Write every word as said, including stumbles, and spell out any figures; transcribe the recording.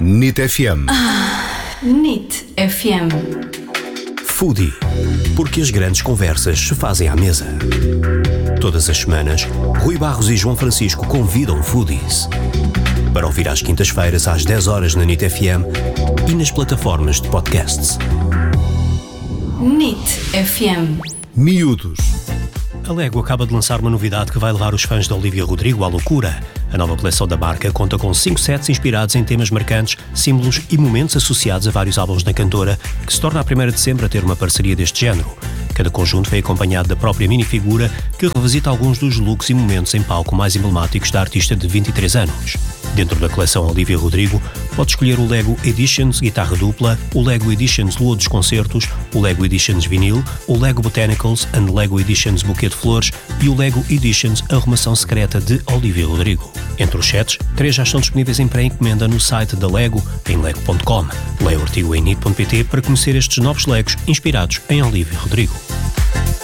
N I T F M. Ah, N I T F M. Foodie, porque as grandes conversas se fazem à mesa. Todas as semanas, Rui Barros e João Francisco convidam foodies para ouvir às quintas-feiras às dez horas na N I T F M e nas plataformas de podcasts. N I T F M. Miúdos. A Lego acaba de lançar uma novidade que vai levar os fãs de Olivia Rodrigo à loucura. A nova coleção da marca conta com cinco sets inspirados em temas marcantes, símbolos e momentos associados a vários álbuns da cantora, que se torna a primeira de sempre a ter uma parceria deste género. Cada conjunto foi acompanhado da própria minifigura, que revisita alguns dos looks e momentos em palco mais emblemáticos da artista de vinte e três anos. Dentro da coleção Olivia Rodrigo, pode escolher o Lego Editions Guitarra Dupla, o Lego Editions Lua dos Concertos, o Lego Editions Vinil, o Lego Botanicals and Lego Editions Buquê de Flores e o Lego Editions Arrumação Secreta de Olivia Rodrigo. Entre os sets, três já estão disponíveis em pré-encomenda no site da Lego, em lego ponto com. Leia o artigo em N I T ponto P T para conhecer estes novos Legos inspirados em Olivia Rodrigo.